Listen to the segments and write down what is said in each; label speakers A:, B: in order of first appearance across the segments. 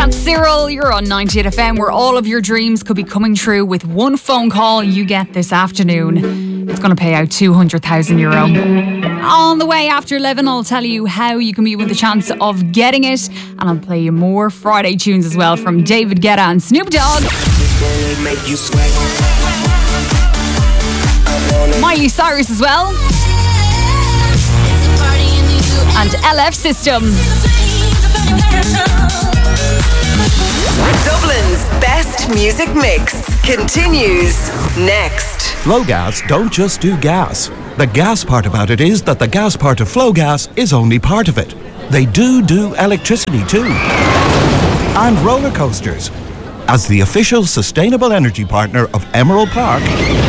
A: That's Cyril. You're on 98 FM, where all of your dreams could be coming true with one phone call you get this afternoon. It's going to pay out €200,000. On the way after 11, I'll tell you how you can be with the chance of getting it. And I'll play you more Friday tunes as well from David Guetta and Snoop Dogg. Miley Cyrus as well. And LF System.
B: Dublin's best music mix continues next.
C: Flowgas don't just do gas. The gas part about it is that the gas part of Flowgas is only part of it. They do electricity too. And roller coasters. As the official sustainable energy partner of Emerald Park,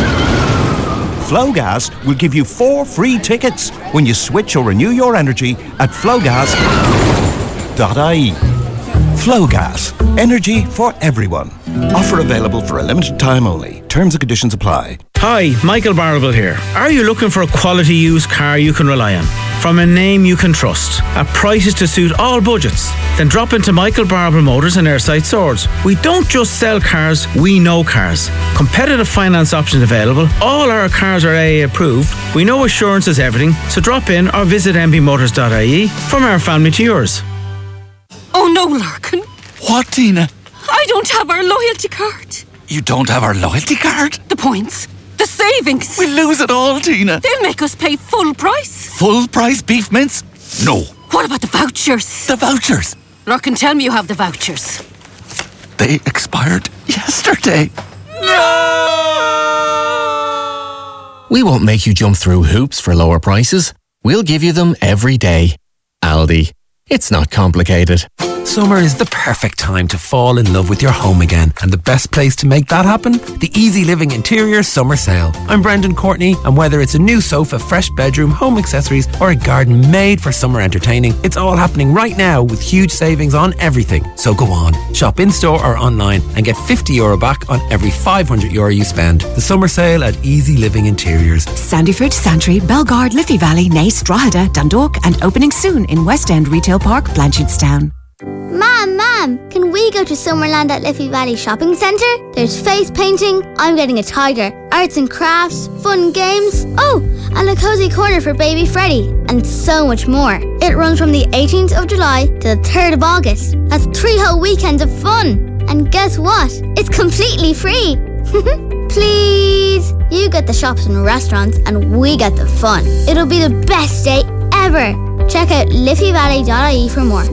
C: Flowgas will give you 4 free tickets when you switch or renew your energy at flowgas.ie. Flowgas. Energy for everyone. Offer available for a limited time only. Terms and conditions apply.
D: Hi, Michael Barrable here. Are you looking for a quality used car you can rely on? From a name you can trust, at prices to suit all budgets? Then drop into Michael Barrable Motors in Airside Swords. We don't just sell cars, we know cars. Competitive finance options available. All our cars are AA approved. We know assurance is everything, so drop in or visit mbmotors.ie. From our family to yours.
E: Oh no, Larkin.
F: What, Tina?
E: I don't have our loyalty card.
F: You don't have our loyalty card?
E: The points. The savings.
F: We'll lose it all, Tina.
E: They'll make us pay full price.
F: Full price beef mince? No.
E: What about the vouchers?
F: The vouchers?
E: Larkin, tell me you have the vouchers.
F: They expired yesterday.
G: No! We won't make you jump through hoops for lower prices. We'll give you them every day. Aldi. It's not complicated.
H: Summer is the perfect time to fall in love with your home again. And the best place to make that happen? The Easy Living Interior Summer Sale. I'm Brendan Courtney, and whether it's a new sofa, fresh bedroom, home accessories, or a garden made for summer entertaining, it's all happening right now with huge savings on everything. So go on, shop in-store or online and get €50 back on every €500 you spend. The summer sale at Easy Living Interiors.
I: Sandyford, Santry, Belgard, Liffey Valley, Naas, Drogheda, Dundalk, and opening soon in West End Retail Park, Blanchardstown.
J: Mom, can we go to Summerland at Liffey Valley Shopping Centre? There's face painting, I'm getting a tiger, arts and crafts, fun games, and a cozy corner for baby Freddie, and so much more. It runs from the 18th of July to the 3rd of August. That's 3 whole weekends of fun. And guess what? It's completely free. Please. You get the shops and restaurants and we get the fun. It'll be the best day ever. Check out liffeyvalley.ie for more.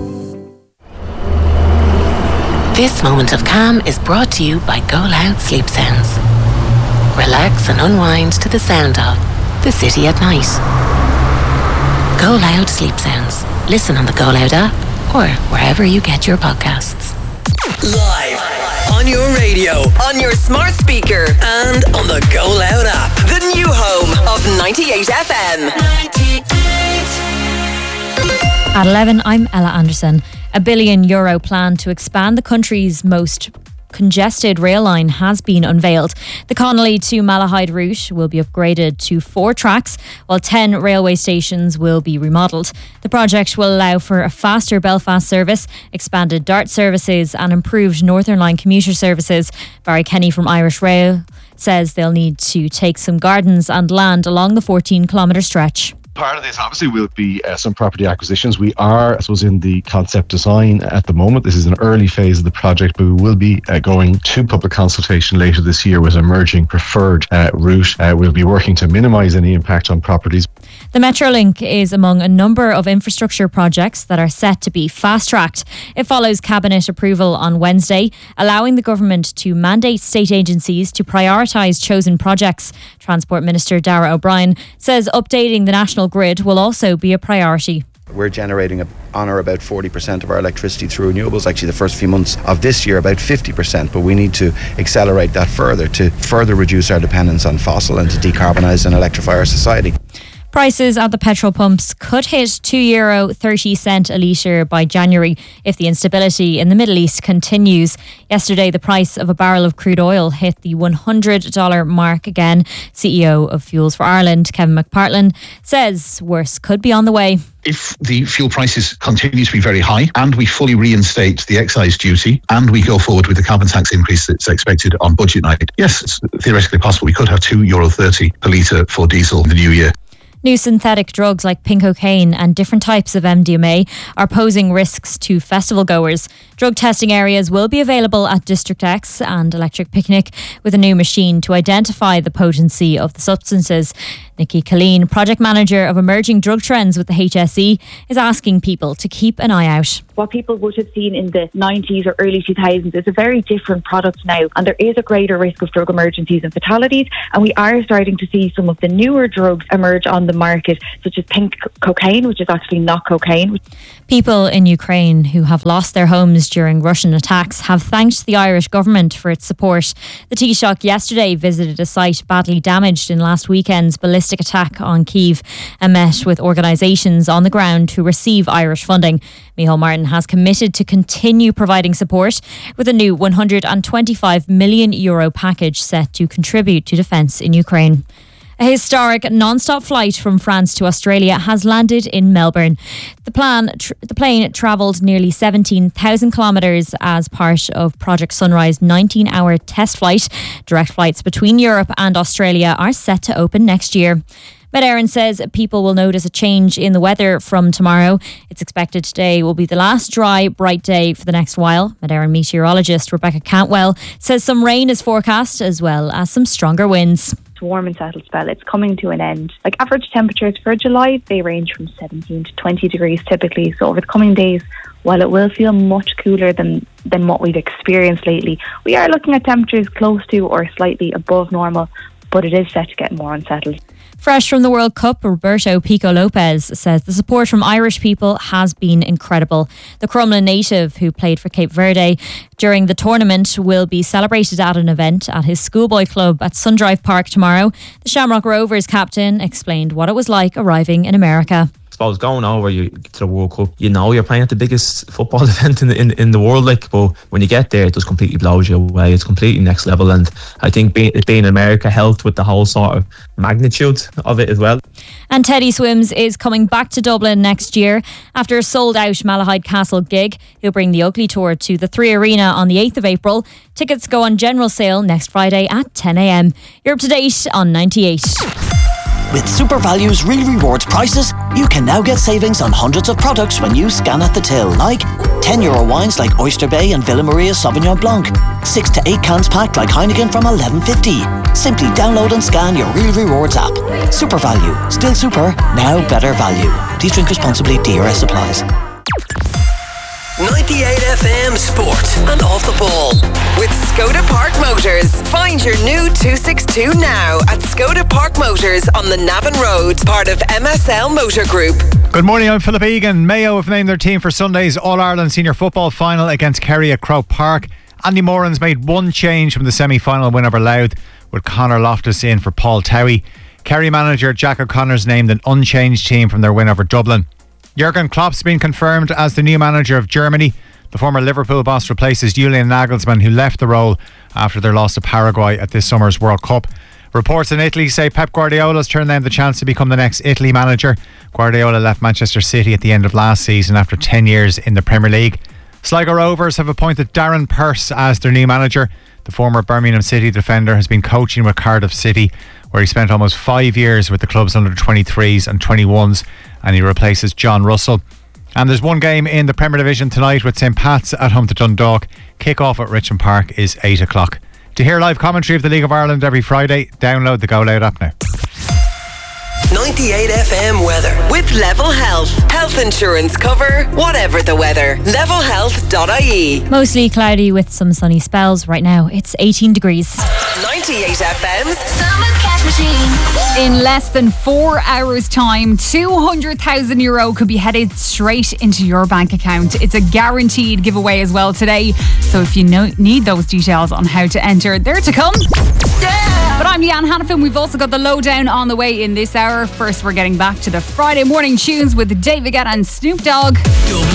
K: This moment of calm is brought to you by Go Loud Sleep Sounds. Relax and unwind to the sound of the city at night. Go Loud Sleep Sounds. Listen on the Go Loud app or wherever you get your podcasts.
B: Live on your radio, on your smart speaker, and on the Go Loud app. The new home of 98 FM. 98.
L: At 11, I'm Ella Anderson. €1 billion plan to expand the country's most congested rail line has been unveiled. The Connolly to Malahide route will be upgraded to 4 tracks, while 10 railway stations will be remodelled. The project will allow for a faster Belfast service, expanded DART services and improved Northern Line commuter services. Barry Kenny from Irish Rail says they'll need to take some gardens and land along the 14-kilometre stretch.
M: Part of this obviously will be some property acquisitions. We are, I suppose, in the concept design at the moment. This is an early phase of the project, but we will be going to public consultation later this year with an emerging preferred route. We'll be working to minimise any impact on properties.
L: The Metrolink is among a number of infrastructure projects that are set to be fast-tracked. It follows Cabinet approval on Wednesday, allowing the government to mandate state agencies to prioritise chosen projects. Transport Minister Darragh O'Brien says updating the national grid will also be a priority.
N: We're generating on or about 40% of our electricity through renewables. Actually, the first few months of this year, about 50%. But we need to accelerate that further to further reduce our dependence on fossil and to decarbonise and electrify our society.
L: Prices at the petrol pumps could hit €2.30 a litre by January if the instability in the Middle East continues. Yesterday, the price of a barrel of crude oil hit the $100 mark again. CEO of Fuels for Ireland, Kevin McPartlin, says worse could be on the way.
O: If the fuel prices continue to be very high and we fully reinstate the excise duty and we go forward with the carbon tax increase that's expected on budget night, yes, it's theoretically possible. We could have €2.30 per litre for diesel in the new year.
L: New synthetic drugs like pink cocaine and different types of MDMA are posing risks to festival goers. Drug testing areas will be available at District X and Electric Picnic with a new machine to identify the potency of the substances. Nikki Colleen, project manager of emerging drug trends with the HSE, is asking people to keep an eye out.
P: What people would have seen in the 90s or early 2000s is a very different product now, and there is a greater risk of drug emergencies and fatalities, and we are starting to see some of the newer drugs emerge on the market, such as pink cocaine, which is actually not cocaine.
L: People in Ukraine who have lost their homes during Russian attacks have thanked the Irish government for its support. The Taoiseach yesterday visited a site badly damaged in last weekend's ballistic attack on Kyiv and met with organisations on the ground who receive Irish funding. Micheál Martin has committed to continue providing support with a new €125 million package set to contribute to defence in Ukraine. A historic non-stop flight from France to Australia has landed in Melbourne. The plane travelled nearly 17,000 kilometres as part of Project Sunrise 19-hour test flight. Direct flights between Europe and Australia are set to open next year. Met Éireann says people will notice a change in the weather from tomorrow. It's expected today will be the last dry, bright day for the next while. Met Éireann meteorologist Rebecca Cantwell says some rain is forecast as well as some stronger winds.
Q: Warm and settled spell, it's coming to an end. Like average temperatures for July, they range from 17 to 20 degrees typically. So over the coming days, while it will feel much cooler than what we've experienced lately, we are looking at temperatures close to or slightly above normal, but it is set to get more unsettled.
L: Fresh from the World Cup, Roberto Pico Lopez says the support from Irish people has been incredible. The Crumlin native, who played for Cape Verde during the tournament, will be celebrated at an event at his schoolboy club at Sundrive Park tomorrow. The Shamrock Rovers captain explained what it was like arriving in America.
R: I suppose going over to the World Cup, you know you're playing at the biggest football event in the world, but when you get there, it just completely blows you away. It's completely next level, and I think being in America helped with the whole sort of magnitude of it as well.
L: And Teddy Swims is coming back to Dublin next year after a sold-out Malahide Castle gig. He'll bring the Oakley Tour to the 3 Arena on the 8th of April. Tickets go on general sale next Friday at 10 a.m. You're up to date on 98.
S: With SuperValue's Real Rewards prices, you can now get savings on hundreds of products when you scan at the till, like €10 wines like Oyster Bay and Villa Maria Sauvignon Blanc, 6 to 8 cans packed like Heineken from $11.50. Simply download and scan your Real Rewards app. SuperValue, still super, now better value. Please drink responsibly, DRS applies.
B: 98 FM Sport and Off the Ball with Skoda Park Motors. Find your new 262 now at Skoda Park Motors on the Navan Road, part of MSL Motor Group.
T: Good morning, I'm Philip Egan. Mayo have named their team for Sunday's All-Ireland Senior Football Final against Kerry at Croke Park. Andy Moran's made one change from the semi-final win over Louth, with Conor Loftus in for Paul Towie. Kerry manager Jack O'Connor's named an unchanged team from their win over Dublin. Jurgen Klopp's been confirmed as the new manager of Germany. The former Liverpool boss replaces Julian Nagelsmann, who left the role after their loss to Paraguay at this summer's World Cup. Reports in Italy say Pep Guardiola's turned down the chance to become the next Italy manager. Guardiola left Manchester City at the end of last season after 10 years in the Premier League. Sligo Rovers have appointed Darren Pearce as their new manager. The former Birmingham City defender has been coaching with Cardiff City, where he spent almost 5 years with the club's under 23s and 21s, and he replaces John Russell. And there's one game in the Premier Division tonight with St Pat's at home to Dundalk. Kick-off at Richmond Park is 8 o'clock. To hear live commentary of the League of Ireland every Friday, download the Go Loud app now.
B: 98 FM weather with Level Health. Health insurance cover, whatever the weather. Levelhealth.ie.
L: Mostly cloudy with some sunny spells. Right now, it's 18 degrees.
B: 98 FM's
A: Summer Cash Machine. In less than 4 hours' time, €200,000 could be headed straight into your bank account. It's a guaranteed giveaway as well today. So if you need those details on how to enter, they're to come.
B: Yeah!
A: But I'm Leanne Hannafin. We've also got the lowdown on the way in this hour. First, we're getting back to the Friday morning tunes with David Guetta and Snoop Dogg.